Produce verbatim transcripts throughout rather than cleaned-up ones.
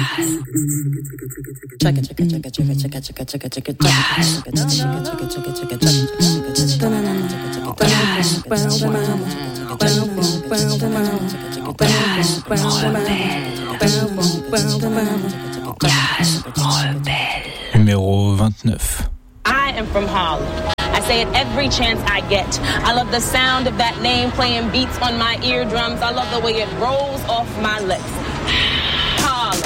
Numéro vingt-neuf. I am from Harlem. I say it every chance I get. I love the sound of that name playing beats on my eardrums. I love the way it rolls off my lips. Harlem.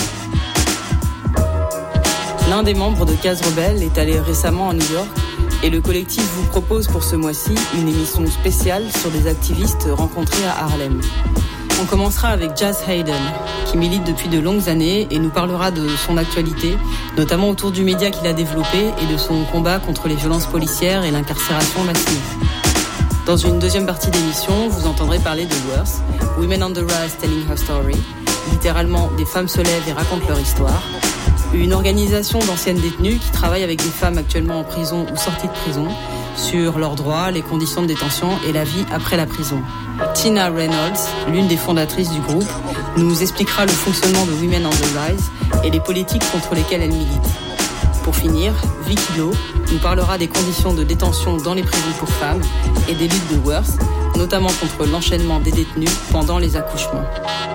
L'un des membres de Caz Rebelle est allé récemment à New York et le collectif vous propose pour ce mois-ci une émission spéciale sur des activistes rencontrés à Harlem. On commencera avec Jaz Hayden, qui milite depuis de longues années et nous parlera de son actualité, notamment autour du média qu'il a développé et de son combat contre les violences policières et l'incarcération massive. Dans une deuxième partie d'émission, vous entendrez parler de Worth, Women on the Rise Telling Her Story, littéralement des femmes se lèvent et racontent leur histoire, une organisation d'anciennes détenues qui travaille avec des femmes actuellement en prison ou sorties de prison sur leurs droits, les conditions de détention et la vie après la prison. Tina Reynolds, l'une des fondatrices du groupe, nous expliquera le fonctionnement de Women on the Rise et les politiques contre lesquelles elle milite. Pour finir, Vicky Lowe nous parlera des conditions de détention dans les prisons pour femmes et des luttes de Worth, notamment contre l'enchaînement des détenus pendant les accouchements.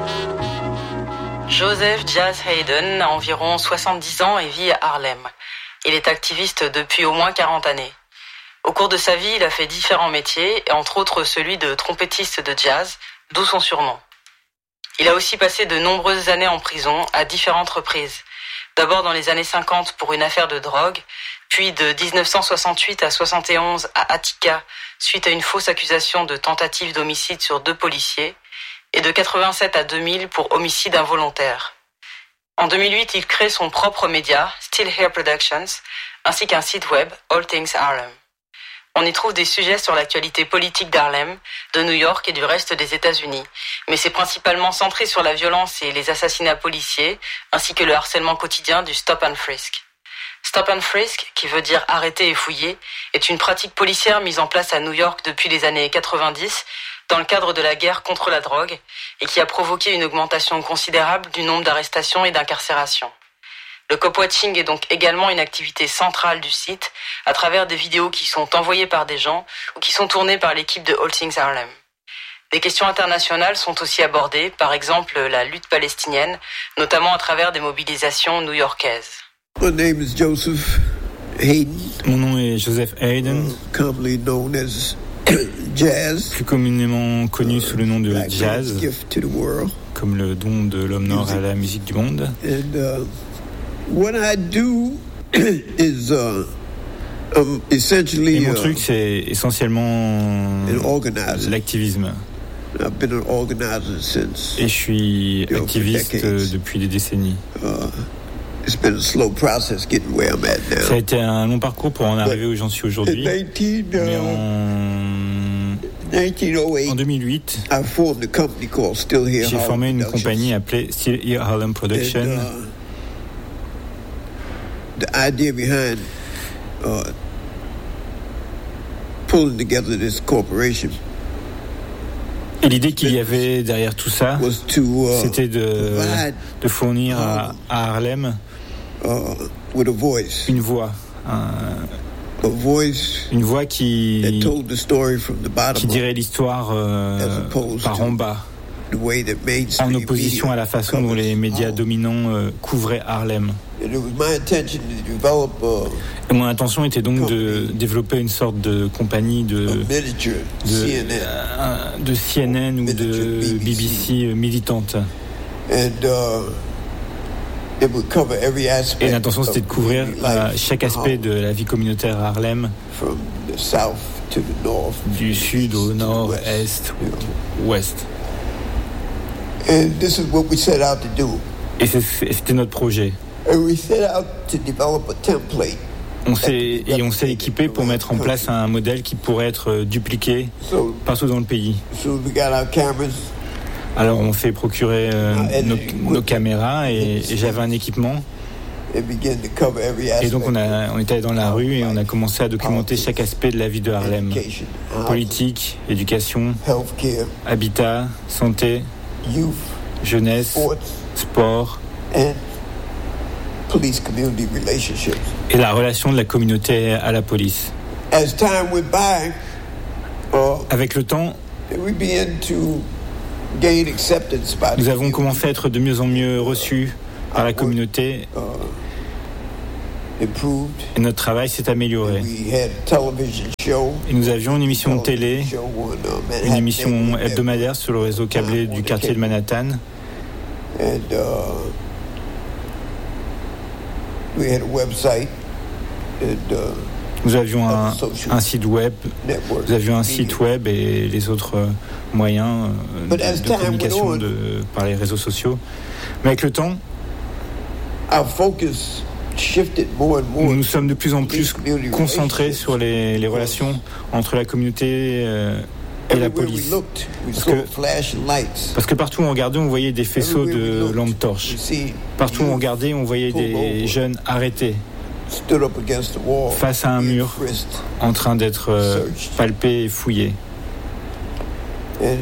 Joseph Jaz Hayden a environ soixante-dix ans et vit à Harlem. Il est activiste depuis au moins quarante années. Au cours de sa vie, il a fait différents métiers, et entre autres celui de trompettiste de jazz, d'où son surnom. Il a aussi passé de nombreuses années en prison, à différentes reprises. D'abord dans les années cinquante pour une affaire de drogue, puis de dix-neuf cent soixante-huit à soixante et onze à Attica, suite à une fausse accusation de tentative d'homicide sur deux policiers, et de quatre-vingt-sept à deux mille pour homicide involontaire. En deux mille huit, il crée son propre média, Still Here Productions, ainsi qu'un site web, All Things Harlem. On y trouve des sujets sur l'actualité politique d'Harlem, de New York et du reste des États-Unis. Mais c'est principalement centré sur la violence et les assassinats policiers, ainsi que le harcèlement quotidien du stop and frisk. Stop and frisk, qui veut dire arrêter et fouiller, est une pratique policière mise en place à New York depuis les années quatre-vingt-dix, dans le cadre de la guerre contre la drogue, et qui a provoqué une augmentation considérable du nombre d'arrestations et d'incarcérations. Le cop-watching est donc également une activité centrale du site, à travers des vidéos qui sont envoyées par des gens ou qui sont tournées par l'équipe de All Things Harlem. Des questions internationales sont aussi abordées, par exemple la lutte palestinienne, notamment à travers des mobilisations new-yorkaises. My name is Joseph Hayden. Mon nom est Joseph Hayden, uh, commonly known as Jazz, plus communément connu sous le nom de Jazz, comme le don de l'homme noir à la musique du monde. And, uh, what I do is uh, um, essentially, Et mon truc, c'est essentiellement l'activisme. I've been an organizer since, Et je suis you know, activiste depuis des décennies. Uh, it's been a slow process getting where I'm at now. Ça a été un long parcours pour en arriver où j'en suis aujourd'hui. Mais en, en deux mille huit, I formed a company called Still Here j'ai Harlem formé une Productions. compagnie appelée Still Here Harlem Production. And, uh, the idea behind uh, pulling together this corporation Et l'idée qu'il y avait derrière tout ça, was to, uh, c'était de, de fournir à, à Harlem uh, with a voice. une voix. Un, A voice une voix qui, that told the story from the bottom qui dirait l'histoire euh, par en bas, the way that en opposition à la façon dont les médias dominants euh, couvraient Harlem. And it was my intention to develop a, Et mon intention était donc de développer une sorte de compagnie de, a miniature de, C N N. euh, de C N N ou de B B C militante. And, uh, it would cover every aspect. Et l'intention c'était de couvrir euh, chaque aspect de la vie communautaire à Harlem, from the south to the north, du sud au nord, est, ouest. And this is what we set out to do. Et c'était notre projet. And we set out to develop a template. On s'est, et on s'est équipé pour mettre en place un modèle qui pourrait être dupliqué partout dans le pays. So we got our cameras. Alors on s'est procuré euh, nos, nos caméras et, et j'avais un équipement. Et donc on, a, on était allé dans la rue et on a commencé à documenter chaque aspect de la vie de Harlem. Politique, éducation, habitat, santé, jeunesse, sport police-community relationships. Et la relation de la communauté à la police. As time went by, uh, avec le temps, we began to gain acceptance by nous avons commencé à être de mieux en mieux reçus par la communauté. Uh, improved. Et notre travail s'est amélioré. We had a television show. Et nous avions une émission de télé, on, uh, une émission hebdomadaire sur le réseau câblé du quartier de Manhattan. And, uh, we had a website. And, uh, nous avions un, un site web, nous avions un site web et les autres moyens de, de communication de, par les réseaux sociaux. Mais avec le temps, nous nous sommes de plus en plus concentrés sur les, les relations entre la communauté euh, et la police. Parce que, parce que partout où on regardait, on voyait des faisceaux de lampes torches. Partout où on regardait, on voyait des jeunes arrêtés face à un mur en train d'être euh, palpés et fouillés. Et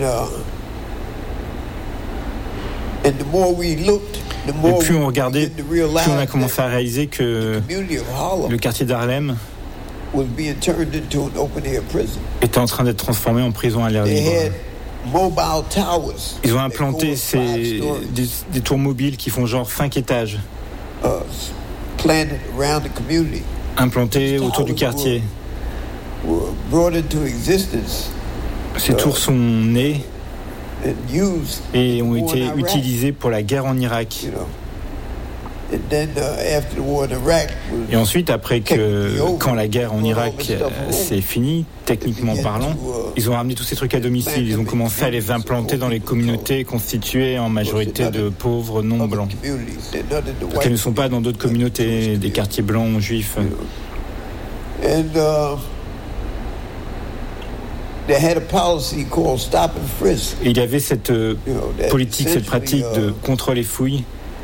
plus on regardait, plus on a commencé à réaliser que le quartier d'Harlem était en train d'être transformé en prison à l'air libre. Ils ont implanté ces, des, des tours mobiles qui font genre cinq étages. Implantés autour du quartier. Ces tours sont nées et ont été utilisées pour la guerre en Irak. Et ensuite, après que, quand la guerre en Irak s'est finie, techniquement parlant, ils ont ramené tous ces trucs à domicile. Ils ont commencé à les implanter dans les communautés constituées en majorité de pauvres non blancs. Parce qu'elles ne sont pas dans d'autres communautés, des quartiers blancs ou juifs. Et il y avait cette politique, cette pratique de contrôle et fouille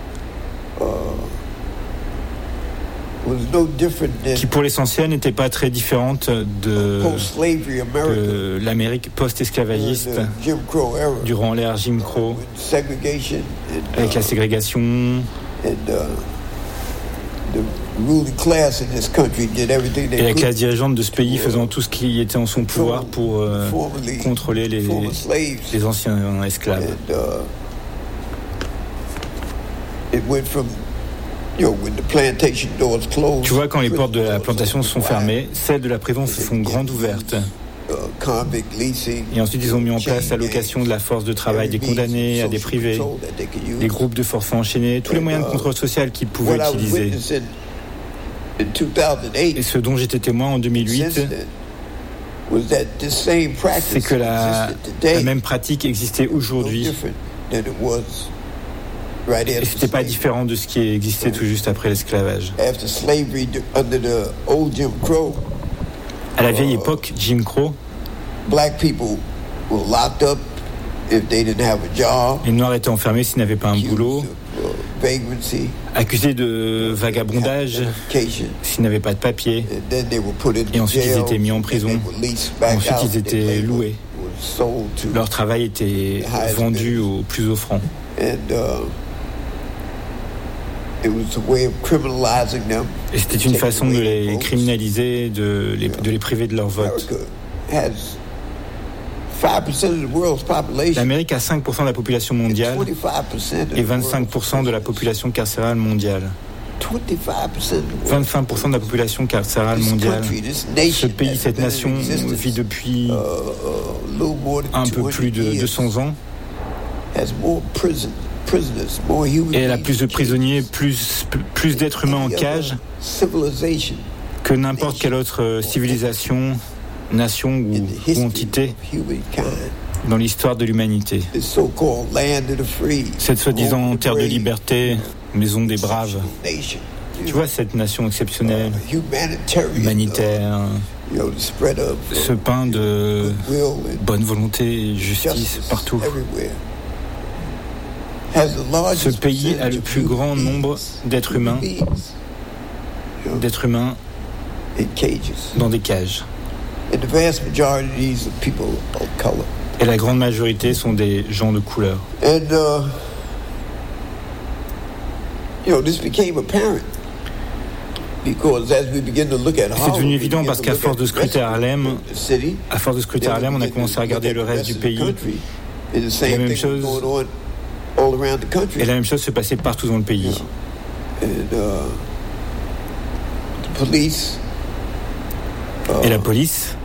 qui pour l'essentiel n'était pas très différente de, de l'Amérique post-esclavagiste durant l'ère Jim Crow, avec la ségrégation. Et la classe dirigeante de ce pays faisant tout ce qui était en son pouvoir pour euh, contrôler les, les anciens esclaves. Tu vois, quand les portes de la plantation sont fermées, celles de la prison se sont grandes ouvertes. Et ensuite, ils ont mis en place la location de la force de travail des condamnés à des privés, des groupes de forfaits enchaînés, tous les moyens de contrôle social qu'ils pouvaient utiliser. Et ce dont j'étais témoin en deux mille huit, c'est que la, la même pratique existait aujourd'hui. Et c'était pas différent de ce qui existait tout juste après l'esclavage. À la vieille époque, Jim Crow, les Noirs étaient enfermés s'ils n'avaient pas un boulot, accusés de vagabondage s'ils n'avaient pas de papier, et ensuite ils étaient mis en prison, ensuite ils étaient loués. Leur travail était vendu au plus offrant. Et c'était une façon de les criminaliser, de les, de les priver de leur vote. L'Amérique a cinq pour cent de la population mondiale et vingt-cinq pour cent de la population carcérale mondiale. vingt-cinq pour cent de la population carcérale mondiale. Ce pays, cette nation, vit depuis un peu plus de deux cents ans. Et elle a plus de prisonniers, plus, plus d'êtres humains en cage que n'importe quelle autre civilisation, nation ou, ou entité dans l'histoire de l'humanité. Cette soi-disant terre de liberté, maison des braves. Tu vois cette nation exceptionnelle, humanitaire, ce pain de bonne volonté et justice partout. Ce pays a le plus grand nombre d'êtres humains, d'êtres humains dans des cages. Et la grande majorité sont des gens de couleur. you know, this became apparent. C'est devenu évident parce qu'à force de scruter Harlem, à force de scruter Harlem, on a commencé à regarder le reste du pays. Et la même chose, et la même chose se passait partout dans le pays. Et la police,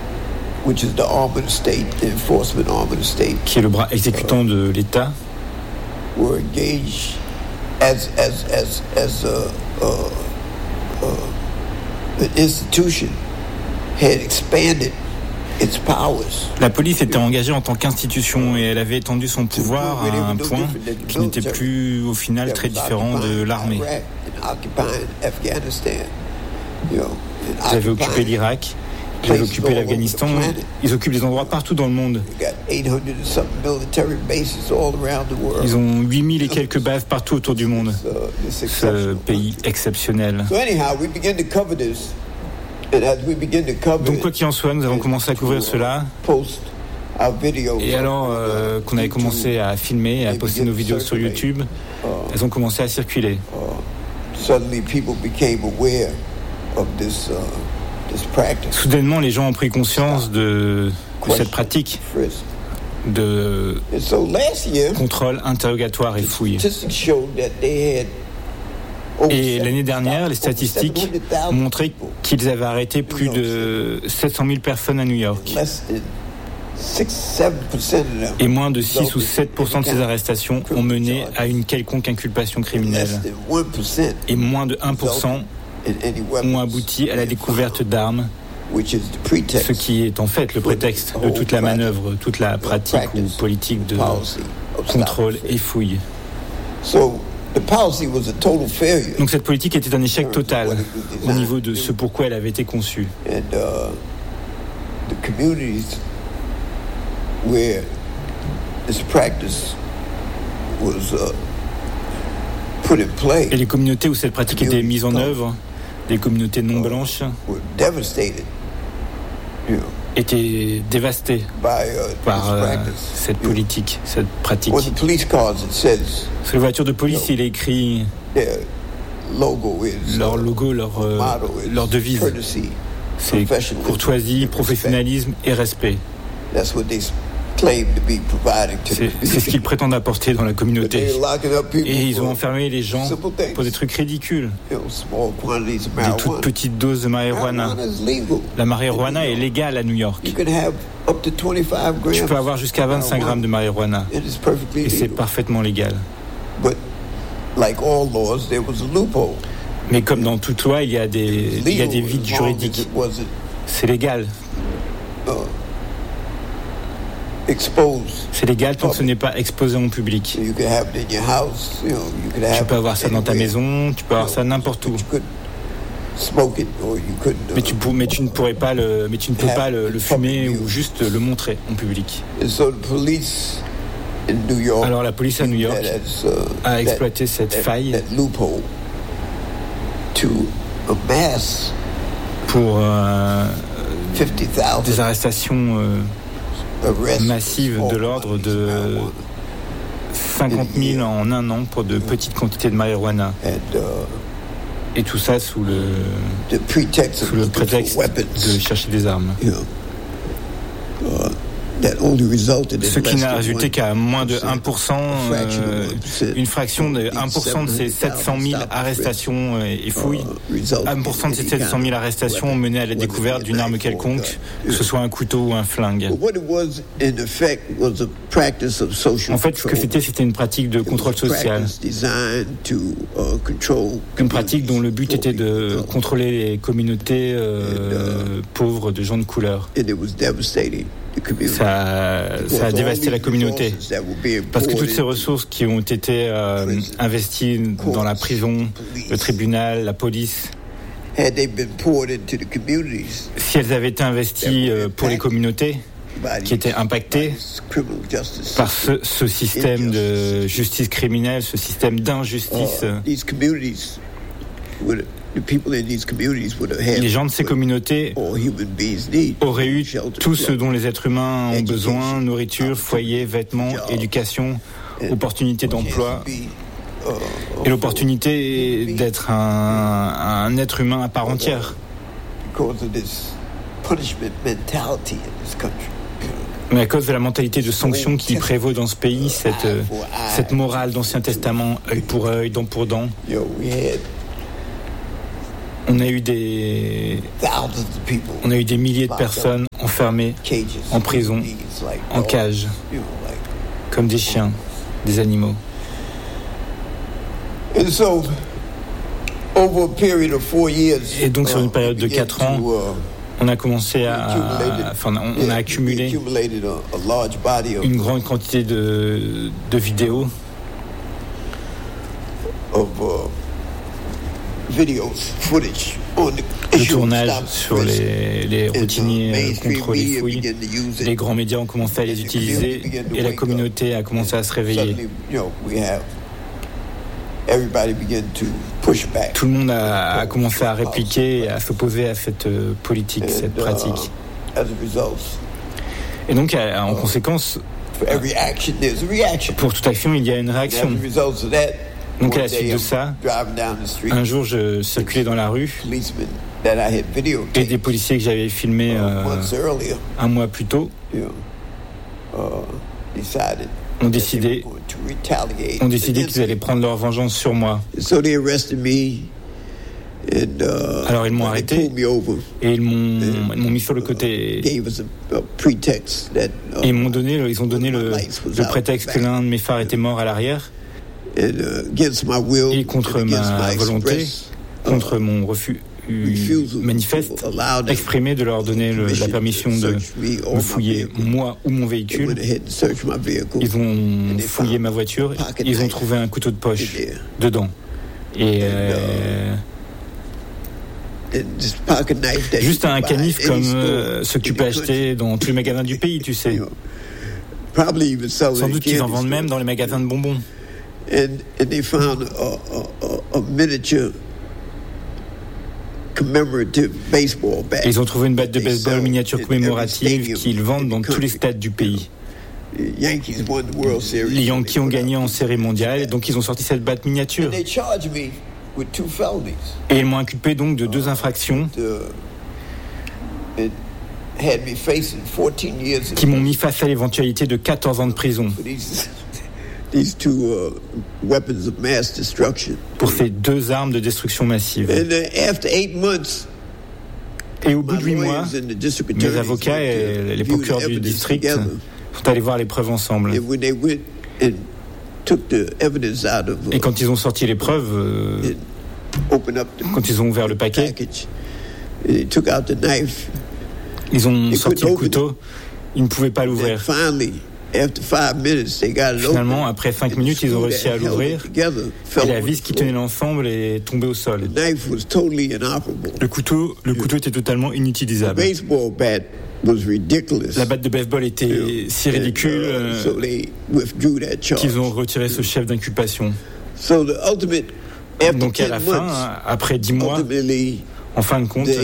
qui est le bras exécutant de l'État, as as as as a, a, a an institution had expanded its powers. La police était engagée en tant qu'institution et elle avait étendu son pouvoir à un point qui n'était plus au final très différent de l'armée. Ils avaient occupé l'Irak, ils avaient occupé l'Afghanistan, ils occupent des endroits partout dans le monde. Ils ont huit mille et quelques bases partout autour du monde. Ce pays exceptionnel. Donc quoi qu'il en soit, nous avons commencé à couvrir cela. Et alors euh, qu'on avait commencé à filmer et à poster nos vidéos sur YouTube, elles ont commencé à circuler. Soudainement, les gens ont pris conscience de, de cette pratique de contrôle, interrogatoire et fouille. Et l'année dernière, les statistiques montraient qu'ils avaient arrêté plus de sept cent mille personnes à New York. Et moins de six ou sept pour cent de ces arrestations ont mené à une quelconque inculpation criminelle. Et moins de un pour cent ont abouti à la découverte d'armes, ce qui est en fait le prétexte de toute la manœuvre, toute la pratique ou politique de contrôle et fouille. Donc cette politique était un échec total au niveau de ce pourquoi elle avait été conçue. Et les communautés où cette pratique était mise en œuvre, les communautés non blanches, étaient dévastées par euh, cette politique, cette pratique. Sur les voitures de police, il est écrit leur logo, leur, euh, leur devise. C'est courtoisie, professionnalisme et respect. C'est, c'est ce qu'ils prétendent apporter dans la communauté. Et ils ont enfermé les gens pour des trucs ridicules. Des toutes petites doses de marijuana. La marijuana est légale à New York. Tu peux avoir jusqu'à vingt-cinq grammes de marijuana. Et c'est parfaitement légal. Mais comme dans toute loi, il y a des, il y a des vides juridiques. C'est légal. C'est légal tant que ce n'est pas exposé en public. Tu peux avoir ça dans ta maison, tu peux avoir ça n'importe où. Mais tu, mais tu ne pourrais pas le, mais tu ne peux pas le, le fumer ou juste le montrer en public. Alors la police à New York a exploité cette faille pour euh, des arrestations euh, massive de l'ordre de cinquante mille en un an pour de petites quantités de marijuana. Et tout ça sous le, sous le prétexte de chercher des armes. Ce qui n'a résulté qu'à moins de un pour cent, euh, une fraction de un pour cent de ces sept cent mille arrestations et fouilles. un pour cent de ces sept cent mille arrestations ont mené à la découverte d'une arme quelconque, que ce soit un couteau ou un flingue. En fait, ce que c'était, c'était une pratique de contrôle social. Une pratique dont le but était de contrôler les communautés euh, pauvres de gens de couleur. Ça, ça a dévasté la communauté parce que toutes ces ressources qui ont été euh, investies dans la prison, le tribunal, la police, si elles avaient été investies euh, pour les communautés qui étaient impactées par ce, ce système de justice criminelle, ce système d'injustice, les gens de ces communautés auraient eu tout ce dont les êtres humains ont besoin: nourriture, foyer, vêtements, éducation, opportunités d'emploi, et l'opportunité d'être un, un être humain à part entière. Mais à cause de la mentalité de sanction qui prévaut dans ce pays, cette, cette morale d'Ancien Testament, œil pour œil, dent pour dent, on a eu des, on a eu des milliers de personnes enfermées en prison, en cage, comme des chiens, des animaux. Et donc sur une période de quatre ans, on a commencé à, enfin, on a accumulé une grande quantité de, de vidéos, de tournage sur les, les routiniers contre les fouilles. Les grands médias ont commencé à les utiliser et la communauté a commencé à se réveiller. Tout le monde a, a commencé à répliquer et à s'opposer à cette euh, politique, cette pratique. Et donc, en conséquence, pour toute action, il y a une réaction. Donc, à la suite de ça, un jour, je circulais dans la rue et des policiers que j'avais filmés euh, un mois plus tôt ont décidé, ont décidé qu'ils allaient prendre leur vengeance sur moi. Alors ils m'ont arrêté et ils m'ont, ils m'ont mis sur le côté et ils m'ont donné, ils ont donné le, le prétexte que l'un de mes phares était mort à l'arrière et contre ma volonté, contre mon refus manifeste, exprimé de leur donner le, la permission de me fouiller moi ou mon véhicule. Ils ont fouillé ma voiture, ils ont trouvé un couteau de poche dedans. Et euh, juste un canif comme euh, ce que tu peux acheter dans tous les magasins du pays, tu sais. Sans doute qu'ils en vendent même dans les magasins de bonbons. Et ils ont trouvé une batte de baseball miniature commémorative qu'ils vendent dans tous les stades du pays. Les Yankees ont gagné en série mondiale et donc ils ont sorti cette batte miniature. Et ils m'ont inculpé donc de deux infractions qui m'ont mis face à l'éventualité de quatorze ans de prison. Pour ces deux armes de destruction massive. Et au bout de huit mois, mes avocats et les procureurs du district sont allés voir les preuves ensemble. Et quand ils ont sorti les preuves, euh, quand ils ont ouvert le paquet, ils ont sorti le couteau, ils ne pouvaient pas l'ouvrir. Finalement, après cinq minutes, ils ont réussi à l'ouvrir et la vis qui tenait l'ensemble est tombée au sol. Le couteau, le couteau était totalement inutilisable. La batte de baseball était si ridicule euh, qu'ils ont retiré ce chef d'inculpation. Donc à la fin, après dix mois, en fin de compte,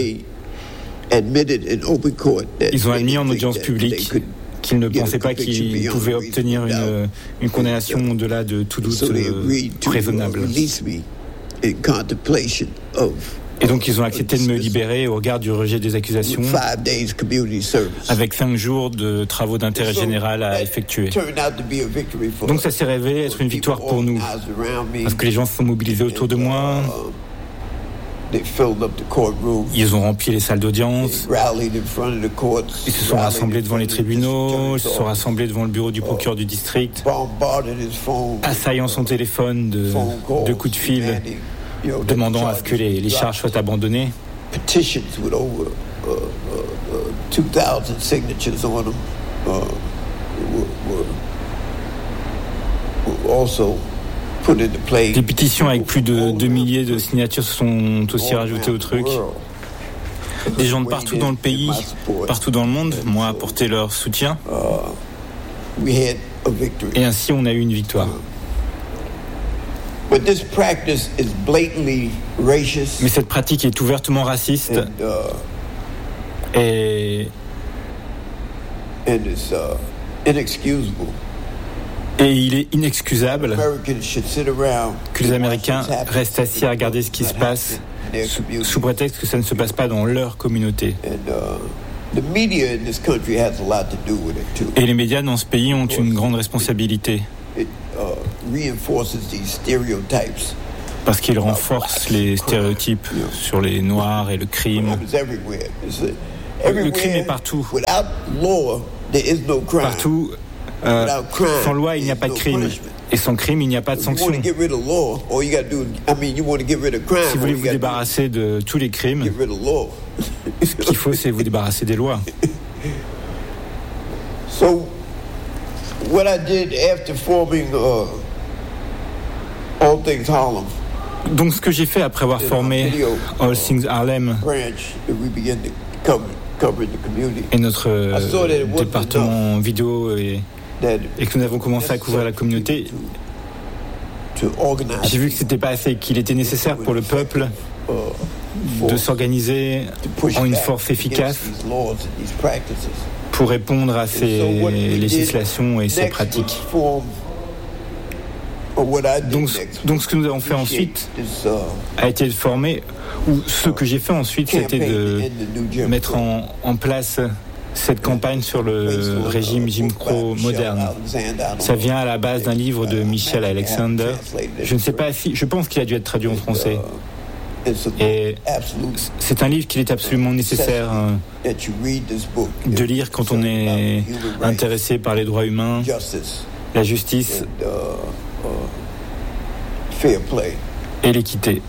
ils ont admis en audience publique qu'ils ne pensaient pas qu'ils pouvaient obtenir une, une condamnation au-delà de tout doute euh, raisonnable. Et donc ils ont accepté de me libérer au regard du rejet des accusations avec cinq jours de travaux d'intérêt général à effectuer. Donc ça s'est révélé être une victoire pour nous, parce que les gens se sont mobilisés autour de moi. Ils ont rempli les salles d'audience, ils se sont rassemblés devant les tribunaux, ils se sont rassemblés devant le bureau du procureur du district, assaillant son téléphone de, de coups de fil, demandant à ce que les, les charges soient abandonnées. Des pétitions avec plus de deux milliers de signatures se sont aussi rajoutées au truc. Des gens de partout dans le pays, partout dans le monde, m'ont apporté leur soutien. Et ainsi, on a eu une victoire. Mais cette pratique est ouvertement raciste et Et il est inexcusable que les Américains restent assis à regarder ce qui se passe sous, sous prétexte que ça ne se passe pas dans leur communauté. Et les médias dans ce pays ont une grande responsabilité parce qu'ils renforcent les stéréotypes sur les Noirs et le crime. Le crime est partout. Partout. Euh, sans loi, il n'y a pas de crime. Et sans crime, il n'y a pas de sanction. Si vous voulez vous débarrasser de tous les crimes, ce qu'il faut, c'est vous débarrasser des lois. So, what I did after forming uh, All Things Harlem. Donc, ce que j'ai fait après avoir formé All Things Harlem et notre euh, département vidéo et, et que nous avons commencé à couvrir la communauté, j'ai vu que c'était pas assez, qu'il était nécessaire pour le peuple de s'organiser en une force efficace pour répondre à ces législations et ces pratiques. Donc, donc ce que nous avons fait ensuite a été de former, ou ce que j'ai fait ensuite, c'était de mettre en, en place cette campagne sur le régime Jim Crow moderne. Ça vient à la base d'un livre de Michel Alexander. Je ne sais pas si, je pense qu'il a dû être traduit en français. Et c'est un livre qu'il est absolument nécessaire de lire quand on est intéressé par les droits humains, la justice et l'équité.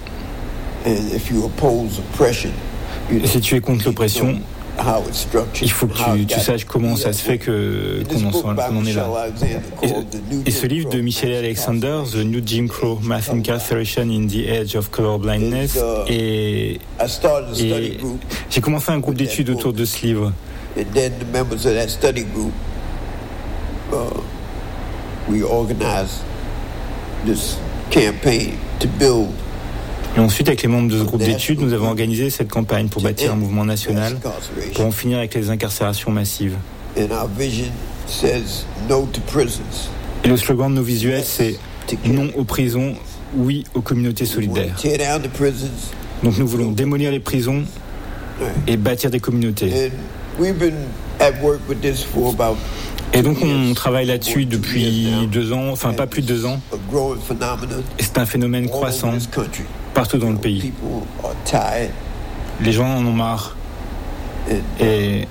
Et si tu es contre l'oppression, il faut que tu, tu saches comment ça se fait que, qu'on, en soit, qu'on en est là. Et, et ce livre de Michel Alexander, The New Jim Crow, Mass Incarceration in the Age of Colorblindness, et, et j'ai commencé un groupe d'études autour de ce livre. Et ensuite, avec les membres de ce groupe d'études, nous avons organisé cette campagne pour bâtir un mouvement national pour en finir avec les incarcérations massives. Et le slogan de nos visuels, c'est « Non aux prisons, oui aux communautés solidaires ». Donc nous voulons démolir les prisons et bâtir des communautés. Et donc on travaille là-dessus depuis deux ans, enfin pas plus de deux ans. Et c'est un phénomène croissant partout dans le pays. Les gens en ont marre. Et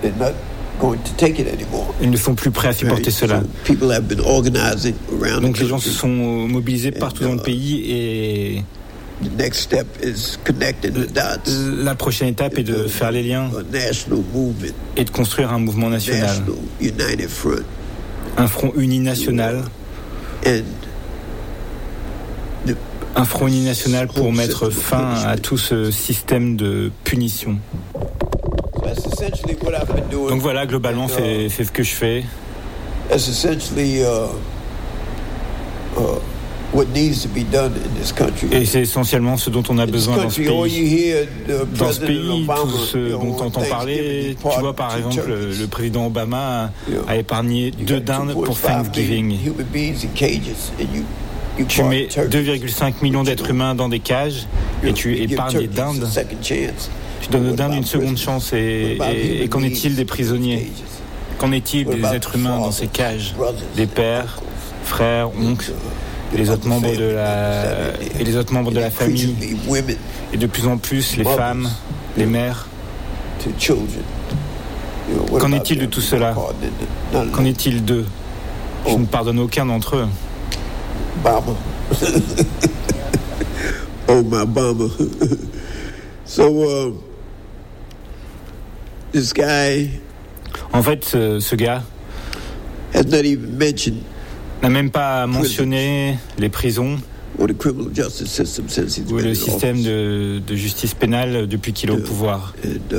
ils ne sont plus prêts à supporter cela. Donc les gens se sont mobilisés partout dans le pays et la prochaine étape est de faire les liens et de construire un mouvement national, un front uni national, un front uni national pour mettre fin à tout ce système de punition. Donc voilà, globalement, c'est, c'est ce que je fais. Et c'est essentiellement ce dont on a besoin dans ce pays. Dans ce pays, tout ce dont on entend parler, tu vois par exemple, le, le président Obama a épargné deux dindes pour Thanksgiving. Tu mets deux virgule cinq millions d'êtres humains dans des cages et tu épargnes les dindes. Tu donnes aux dindes une seconde chance. Et, et, et qu'en est-il des prisonniers? Qu'en est-il des êtres humains dans ces cages? Des pères, frères, oncles, les autres membres de la et les autres membres de la famille, et de plus en plus les femmes, les mères. Qu'en est-il de tout cela? Qu'en est-il d'eux? Je ne pardonne aucun d'entre eux. Oh my Baba. So uh, this guy. En fait, ce, ce gars has not even mentioned n'a même pas mentionné les prisons ou le système de, de justice pénale depuis qu'il est au pouvoir.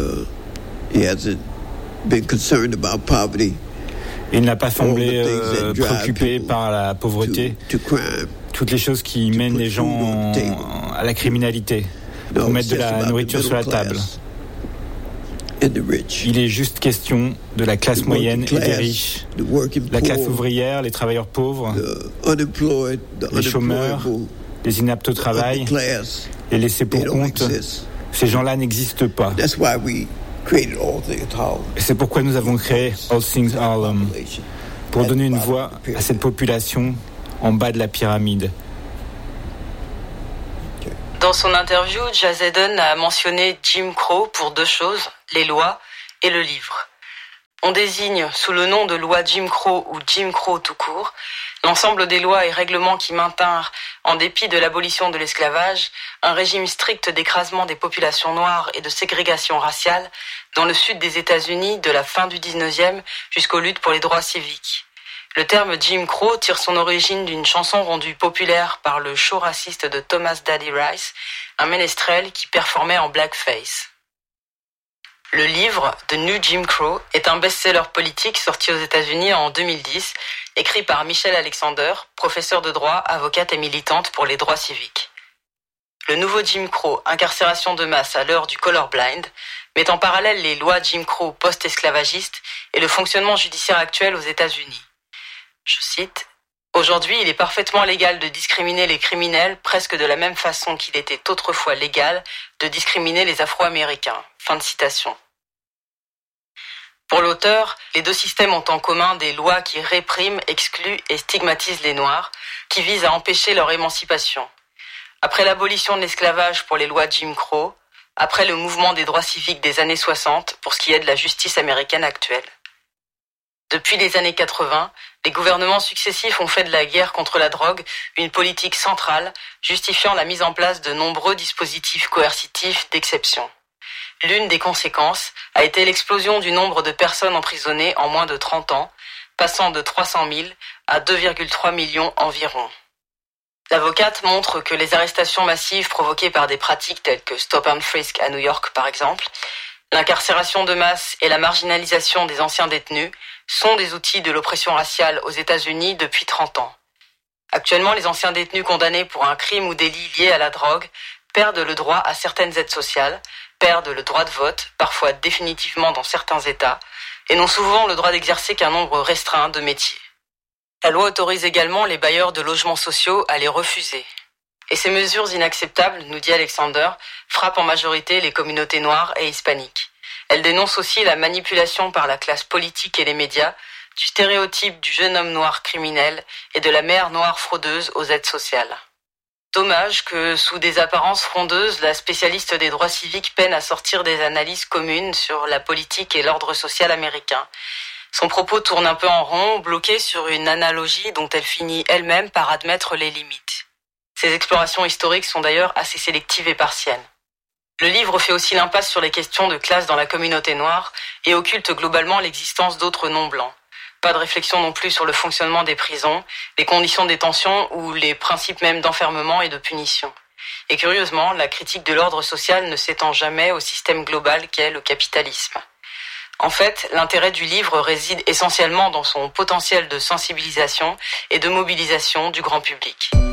Il n'a pas semblé euh, préoccupé par la pauvreté, toutes les choses qui mènent les gens à la criminalité, pour mettre de la nourriture sur la table. Il est juste question de la classe moyenne et des riches, la classe ouvrière, les travailleurs pauvres, les chômeurs, les inaptes au travail, les laissés pour compte. Ces gens-là n'existent pas. Et c'est pourquoi nous avons créé All Things Harlem, pour donner une voix à cette population en bas de la pyramide. Dans son interview, Jaz Eden a mentionné Jim Crow pour deux choses, les lois et le livre. On désigne sous le nom de loi Jim Crow ou Jim Crow tout court l'ensemble des lois et règlements qui maintinrent, en dépit de l'abolition de l'esclavage, un régime strict d'écrasement des populations noires et de ségrégation raciale dans le sud des États-Unis de la fin du dix-neuvième jusqu'aux luttes pour les droits civiques. Le terme Jim Crow tire son origine d'une chanson rendue populaire par le show raciste de Thomas Daddy Rice, un ménestrel qui performait en blackface. Le livre The New Jim Crow est un best-seller politique sorti aux États-Unis en deux mille dix, écrit par Michelle Alexander, professeure de droit, avocate et militante pour les droits civiques. Le nouveau Jim Crow, incarcération de masse à l'heure du colorblind, met en parallèle les lois Jim Crow post-esclavagistes et le fonctionnement judiciaire actuel aux États-Unis. Je cite, « Aujourd'hui, il est parfaitement légal de discriminer les criminels presque de la même façon qu'il était autrefois légal de discriminer les Afro-Américains. » Fin de citation. Pour l'auteur, les deux systèmes ont en commun des lois qui répriment, excluent et stigmatisent les Noirs, qui visent à empêcher leur émancipation. Après l'abolition de l'esclavage pour les lois Jim Crow, après le mouvement des droits civiques des années soixante pour ce qui est de la justice américaine actuelle. Depuis les années quatre-vingts, les gouvernements successifs ont fait de la guerre contre la drogue une politique centrale, justifiant la mise en place de nombreux dispositifs coercitifs d'exception. L'une des conséquences a été l'explosion du nombre de personnes emprisonnées en moins de trente ans, passant de trois cent mille à deux virgule trois millions environ. L'avocate montre que les arrestations massives provoquées par des pratiques telles que Stop and Frisk à New York par exemple, l'incarcération de masse et la marginalisation des anciens détenus sont des outils de l'oppression raciale aux États-Unis depuis trente ans. Actuellement, les anciens détenus condamnés pour un crime ou délit lié à la drogue perdent le droit à certaines aides sociales, perdent le droit de vote, parfois définitivement dans certains États, et n'ont souvent le droit d'exercer qu'un nombre restreint de métiers. La loi autorise également les bailleurs de logements sociaux à les refuser. Et ces mesures inacceptables, nous dit Alexander, frappent en majorité les communautés noires et hispaniques. Elle dénonce aussi la manipulation par la classe politique et les médias du stéréotype du jeune homme noir criminel et de la mère noire fraudeuse aux aides sociales. Dommage que, sous des apparences frondeuses, la spécialiste des droits civiques peine à sortir des analyses communes sur la politique et l'ordre social américain. Son propos tourne un peu en rond, bloqué sur une analogie dont elle finit elle-même par admettre les limites. Ses explorations historiques sont d'ailleurs assez sélectives et partielles. Le livre fait aussi l'impasse sur les questions de classe dans la communauté noire et occulte globalement l'existence d'autres non-blancs. Pas de réflexion non plus sur le fonctionnement des prisons, les conditions de détention ou les principes même d'enfermement et de punition. Et curieusement, la critique de l'ordre social ne s'étend jamais au système global qu'est le capitalisme. En fait, l'intérêt du livre réside essentiellement dans son potentiel de sensibilisation et de mobilisation du grand public.